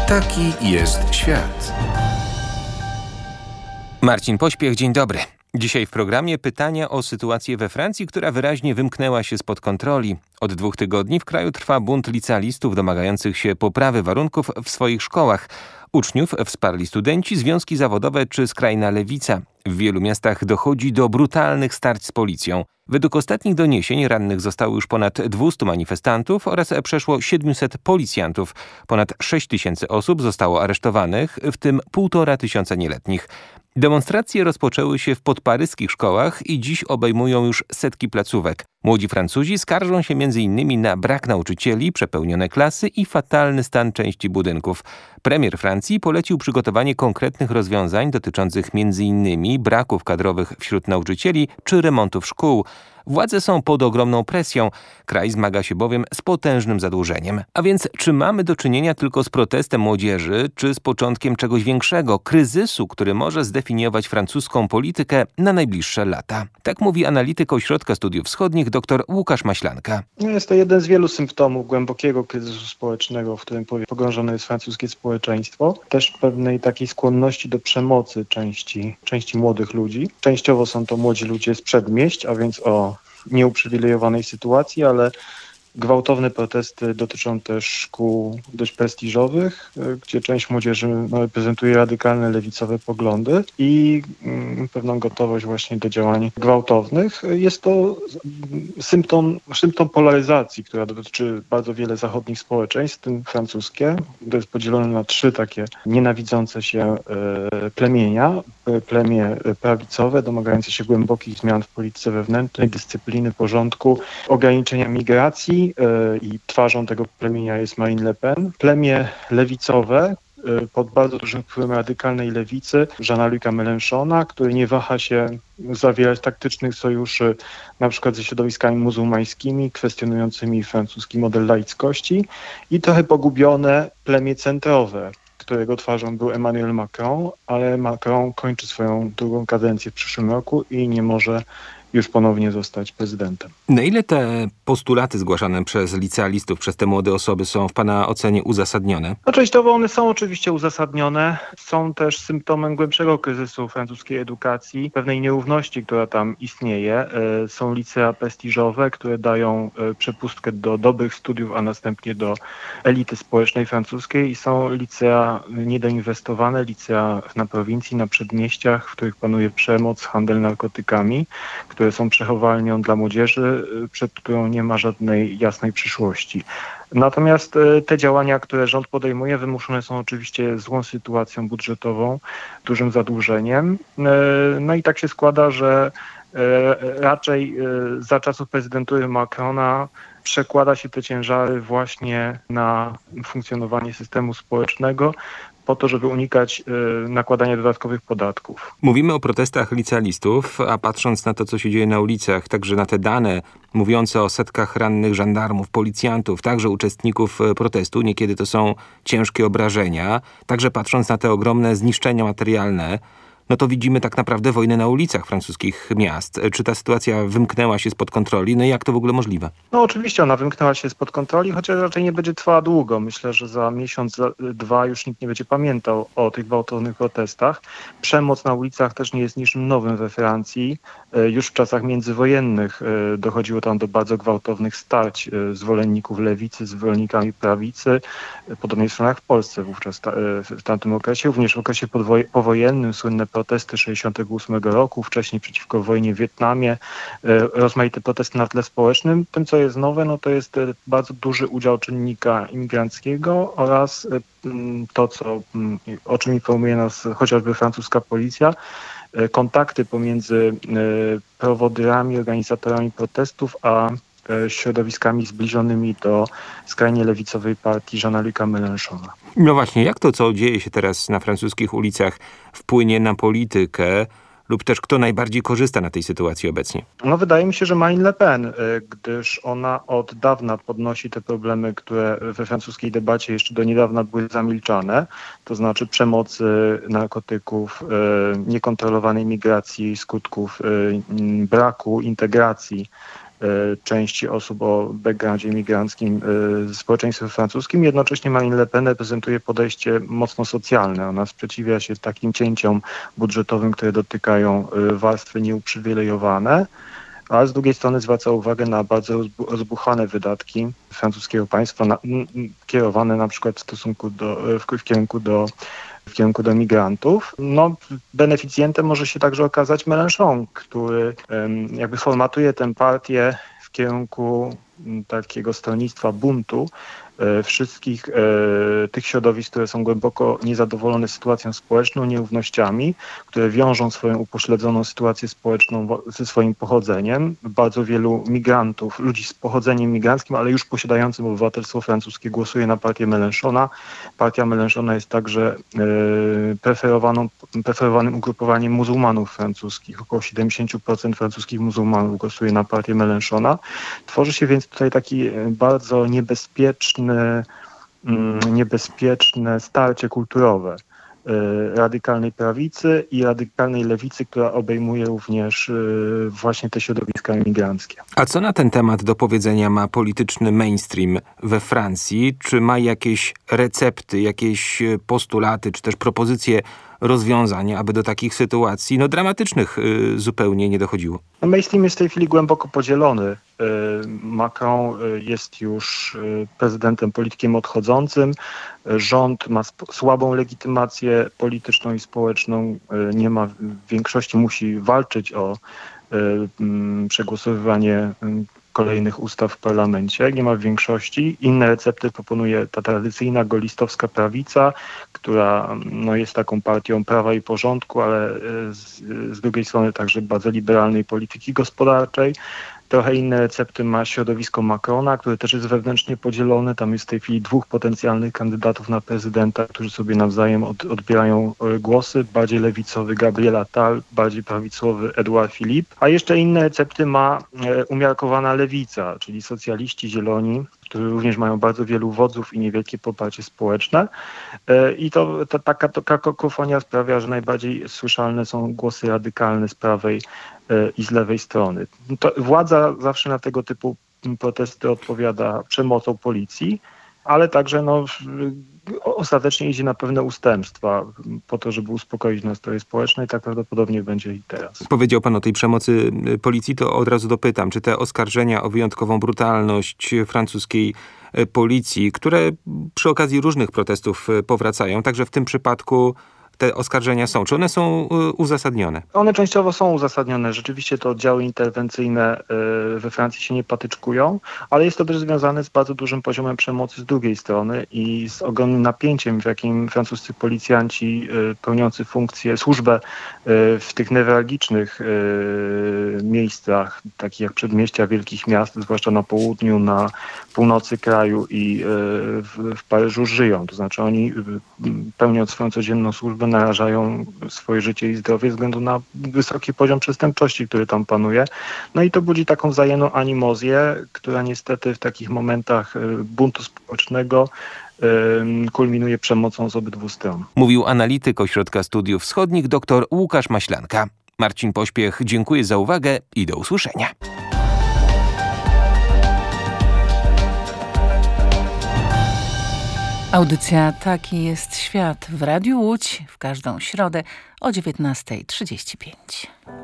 Taki jest świat. Marcin Pośpiech, dzień dobry. Dzisiaj w programie pytania o sytuację we Francji, która wyraźnie wymknęła się spod kontroli. Od 2 tygodni w kraju trwa bunt licealistów domagających się poprawy warunków w swoich szkołach. Uczniów wsparli studenci, związki zawodowe czy skrajna lewica. W wielu miastach dochodzi do brutalnych starć z policją. Według ostatnich doniesień rannych zostało już ponad 200 manifestantów oraz przeszło 700 policjantów. Ponad 6 tysięcy osób zostało aresztowanych, w tym 1,5 tysiąca nieletnich. Demonstracje rozpoczęły się w podparyskich szkołach i dziś obejmują już setki placówek. Młodzi Francuzi skarżą się m.in. na brak nauczycieli, przepełnione klasy i fatalny stan części budynków. Premier Francji polecił przygotowanie konkretnych rozwiązań dotyczących m.in. braków kadrowych wśród nauczycieli czy remontów szkół. Władze są pod ogromną presją. Kraj zmaga się bowiem z potężnym zadłużeniem. A więc czy mamy do czynienia tylko z protestem młodzieży, czy z początkiem czegoś większego, kryzysu, który może zdefiniować francuską politykę na najbliższe lata? Tak mówi analityk Ośrodka Studiów Wschodnich dr Łukasz Maślanka. Jest to jeden z wielu symptomów głębokiego kryzysu społecznego, w którym pogrążone jest francuskie społeczeństwo. Też pewnej takiej skłonności do przemocy części młodych ludzi. Częściowo są to młodzi ludzie z przedmieść, a więc o nieuprzywilejowanej sytuacji, ale gwałtowne protesty dotyczą też szkół dość prestiżowych, gdzie część młodzieży reprezentuje radykalne lewicowe poglądy i pewną gotowość właśnie do działań gwałtownych. Jest to symptom polaryzacji, która dotyczy bardzo wiele zachodnich społeczeństw, w tym francuskie. To jest podzielone na 3 takie nienawidzące się plemienia. Plemię prawicowe, domagające się głębokich zmian w polityce wewnętrznej, dyscypliny, porządku, ograniczenia migracji i twarzą tego plemienia jest Marine Le Pen. Plemię lewicowe pod bardzo dużym wpływem radykalnej lewicy Jeana-Luca Mélenchona, który nie waha się zawierać taktycznych sojuszy na przykład ze środowiskami muzułmańskimi, kwestionującymi francuski model laickości i trochę pogubione plemię centrowe, którego twarzą był Emmanuel Macron, ale Macron kończy swoją drugą kadencję w przyszłym roku i nie może już ponownie zostać prezydentem. Na ile te postulaty zgłaszane przez licealistów, przez te młode osoby są w Pana ocenie uzasadnione? Częściowo one są oczywiście uzasadnione. Są też symptomem głębszego kryzysu francuskiej edukacji, pewnej nierówności, która tam istnieje. Są licea prestiżowe, które dają przepustkę do dobrych studiów, a następnie do elity społecznej francuskiej i są licea niedoinwestowane, licea na prowincji, na przedmieściach, w których panuje przemoc, handel narkotykami, które są przechowalnią dla młodzieży, przed którą nie ma żadnej jasnej przyszłości. Natomiast te działania, które rząd podejmuje, wymuszone są oczywiście złą sytuacją budżetową, dużym zadłużeniem. No i tak się składa, że raczej za czasów prezydentury Macrona przekłada się te ciężary właśnie na funkcjonowanie systemu społecznego, po to, żeby unikać nakładania dodatkowych podatków. Mówimy o protestach licealistów, a patrząc na to, co się dzieje na ulicach, także na te dane mówiące o setkach rannych żandarmów, policjantów, także uczestników protestu, niekiedy to są ciężkie obrażenia, także patrząc na te ogromne zniszczenia materialne, no to widzimy tak naprawdę wojnę na ulicach francuskich miast. Czy ta sytuacja wymknęła się spod kontroli? No i jak to w ogóle możliwe? No oczywiście ona wymknęła się spod kontroli, chociaż raczej nie będzie trwała długo. Myślę, że za miesiąc, 2 już nikt nie będzie pamiętał o tych gwałtownych protestach. Przemoc na ulicach też nie jest niczym nowym we Francji. Już w czasach międzywojennych dochodziło tam do bardzo gwałtownych starć zwolenników lewicy z zwolennikami prawicy. Podobnie jest w Polsce wówczas w tamtym okresie. Również w okresie powojennym słynne protesty 1968 roku, wcześniej przeciwko wojnie w Wietnamie, rozmaite protesty na tle społecznym. Tym, co jest nowe, no to jest bardzo duży udział czynnika imigranckiego oraz to, o czym informuje nas chociażby francuska policja, kontakty pomiędzy prowodyrami, organizatorami protestów, a środowiskami zbliżonymi do skrajnie lewicowej partii Jeana-Luca Mélenchona. No właśnie, jak to, co dzieje się teraz na francuskich ulicach, wpłynie na politykę lub też kto najbardziej korzysta na tej sytuacji obecnie? No wydaje mi się, że Marine Le Pen, gdyż ona od dawna podnosi te problemy, które we francuskiej debacie jeszcze do niedawna były zamilczane, to znaczy przemocy, narkotyków, niekontrolowanej migracji, skutków braku integracji części osób o backgroundzie imigranckim w społeczeństwie francuskim. Jednocześnie Marine Le Pen reprezentuje podejście mocno socjalne. Ona sprzeciwia się takim cięciom budżetowym, które dotykają warstwy nieuprzywilejowane, a z drugiej strony zwraca uwagę na bardzo rozbuchane wydatki francuskiego państwa, kierowane na przykład w kierunku do migrantów. Beneficjentem może się także okazać Mélenchon, który jakby formatuje tę partię w kierunku takiego stronnictwa buntu wszystkich tych środowisk, które są głęboko niezadowolone sytuacją społeczną, nierównościami, które wiążą swoją upośledzoną sytuację społeczną ze swoim pochodzeniem. Bardzo wielu migrantów, ludzi z pochodzeniem migranckim, ale już posiadającym obywatelstwo francuskie głosuje na partię Mélenchona. Partia Mélenchona jest także preferowanym ugrupowaniem muzułmanów francuskich. Około 70% francuskich muzułmanów głosuje na partię Mélenchona. Tworzy się więc tutaj taki bardzo niebezpieczne starcie kulturowe radykalnej prawicy i radykalnej lewicy, która obejmuje również właśnie te środowiska imigranckie. A co na ten temat do powiedzenia ma polityczny mainstream we Francji? Czy ma jakieś recepty, jakieś postulaty, czy też propozycje rozwiązań, aby do takich sytuacji dramatycznych zupełnie nie dochodziło? Mainstream jest w tej chwili głęboko podzielony. Macron jest już prezydentem, politykiem odchodzącym. Rząd ma słabą legitymację polityczną i społeczną. Nie ma większości, musi walczyć o przegłosowywanie kolejnych ustaw w parlamencie. Nie ma większości. Inne recepty proponuje ta tradycyjna golistowska prawica, która jest taką partią prawa i porządku, ale z drugiej strony także bardzo liberalnej polityki gospodarczej. Trochę inne recepty ma środowisko Macrona, które też jest wewnętrznie podzielone. Tam jest w tej chwili 2 potencjalnych kandydatów na prezydenta, którzy sobie nawzajem odbierają głosy. Bardziej lewicowy Gabriel Attal, bardziej prawicowy Edouard Philippe. A jeszcze inne recepty ma umiarkowana lewica, czyli socjaliści, zieloni, którzy również mają bardzo wielu wodzów i niewielkie poparcie społeczne. I taka kakofonia sprawia, że najbardziej słyszalne są głosy radykalne z prawej i z lewej strony. Władza zawsze na tego typu protesty odpowiada przemocą policji, ale także ostatecznie idzie na pewne ustępstwa po to, żeby uspokoić nastroje społeczne i tak prawdopodobnie będzie i teraz. Powiedział pan o tej przemocy policji, to od razu dopytam, czy te oskarżenia o wyjątkową brutalność francuskiej policji, które przy okazji różnych protestów powracają, także w tym przypadku te oskarżenia są. Czy one są uzasadnione? One częściowo są uzasadnione. Rzeczywiście te oddziały interwencyjne we Francji się nie patyczkują, ale jest to też związane z bardzo dużym poziomem przemocy z drugiej strony i z ogromnym napięciem, w jakim francuscy policjanci pełniący służbę w tych newralgicznych miejscach, takich jak przedmieścia wielkich miast, zwłaszcza na południu, na północy kraju i w Paryżu żyją. To znaczy oni pełniąc swoją codzienną służbę narażają swoje życie i zdrowie ze względu na wysoki poziom przestępczości, który tam panuje. I to budzi taką wzajemną animozję, która niestety w takich momentach buntu społecznego kulminuje przemocą z obydwu stron. Mówił analityk Ośrodka Studiów Wschodnich dr Łukasz Maślanka. Marcin Pośpiech, dziękuję za uwagę i do usłyszenia. Audycja Taki jest świat w Radiu Łódź w każdą środę o 19:35.